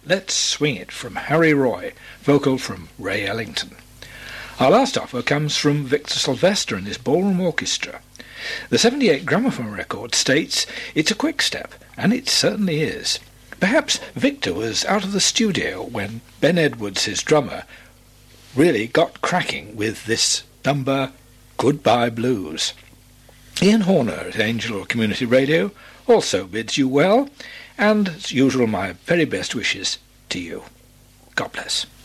Let's Swing It from Harry Roy, vocal from Ray Ellington. Our last offer comes from Victor Sylvester and his Ballroom Orchestra. The 78 gramophone record states it's a quick step, and it certainly is. Perhaps Victor was out of the studio when Ben Edwards, his drummer, really got cracking with this number, Goodbye Blues. Ian Horner at Angel Community Radio also bids you well, and as usual my very best wishes to you. God bless.